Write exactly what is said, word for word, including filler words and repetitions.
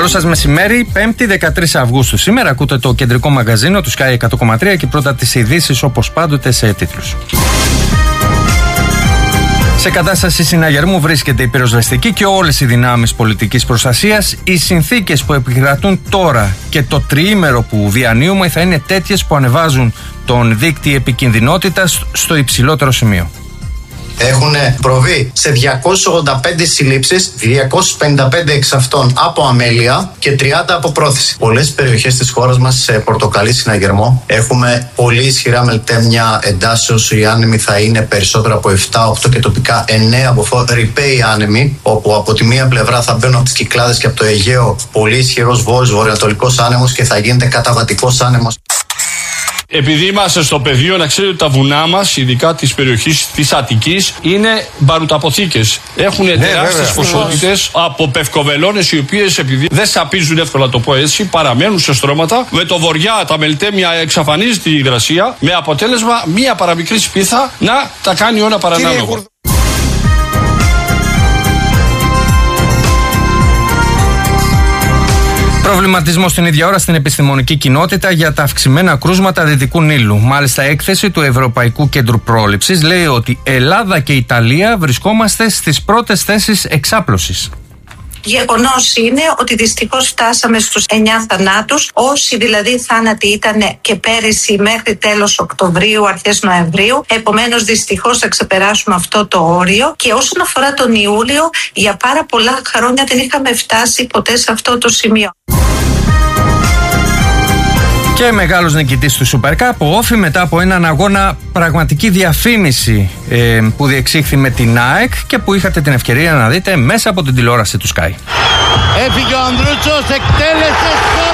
Καλό σας μεσημέρι, Πέμπτη δεκατρείς Αυγούστου. Σήμερα ακούτε το κεντρικό μαγαζίνο του Sky εκατό κόμμα τρία και πρώτα τις ειδήσεις όπως πάντοτε σε τίτλους. Σε κατάσταση συναγερμού βρίσκεται η πυροσβεστική και όλες οι δυνάμεις πολιτικής προστασίας. Οι συνθήκες που επικρατούν τώρα και το τριήμερο που διανύουμε θα είναι τέτοιες που ανεβάζουν τον δείκτη επικινδυνότητας στο υψηλότερο σημείο. Έχουν προβεί σε διακόσιες ογδόντα πέντε συλλήψεις, διακόσιες πενήντα πέντε εξ αυτών από αμέλεια και τριάντα από πρόθεση. Πολλές περιοχές της χώρας μας σε πορτοκαλί συναγερμό. Έχουμε πολύ ισχυρά μελτέμια εντάσσεως. Οι άνεμοι θα είναι περισσότερο από επτά οκτώ και τοπικά εννέα από αυτό. Ρηπαίοι άνεμοι, όπου από τη μία πλευρά θα μπαίνουν από τις Κυκλάδες και από το Αιγαίο πολύ ισχυρός βόρειος βορειοανατολικός άνεμος και θα γίνεται καταβατικός άνεμος. Επειδή είμαστε στο πεδίο, να ξέρετε ότι τα βουνά μας, ειδικά της περιοχής της Αττικής, είναι μπαρουταποθήκες. Έχουν ναι, τεράστιες ποσότητες από πευκοβελώνες, οι οποίες επειδή δεν σαπίζουν εύκολα, το πω έτσι, παραμένουν σε στρώματα. Με το βοριά τα μελτέμια εξαφανίζεται η υγρασία, με αποτέλεσμα μία παραμικρή σπίθα να τα κάνει όλα παρανάλογα. Προβληματισμό στην ίδια ώρα στην επιστημονική κοινότητα για τα αυξημένα κρούσματα Δυτικού Νείλου. Μάλιστα, έκθεση του Ευρωπαϊκού Κέντρου Πρόληψης λέει ότι Ελλάδα και Ιταλία βρισκόμαστε στις πρώτες θέσεις εξάπλωσης. Γεγονός είναι ότι δυστυχώς φτάσαμε στους εννιά θανάτους. Όσοι δηλαδή θάνατοι ήταν και πέρυσι μέχρι τέλος Οκτωβρίου, αρχές Νοεμβρίου. Επομένως, δυστυχώς θα ξεπεράσουμε αυτό το όριο. Και όσον αφορά τον Ιούλιο, για πάρα πολλά χρόνια δεν είχαμε φτάσει ποτέ σε αυτό το σημείο. Και μεγάλος νικητής του Super Cup, ο Όφη, μετά από έναν αγώνα πραγματική διαφήμιση ε, που διεξήχθη με την ΑΕΚ και που είχατε την ευκαιρία να δείτε μέσα από την τηλεόραση του Sky. Έφυγε ο Ανδρούτσος, εκτέλεσε.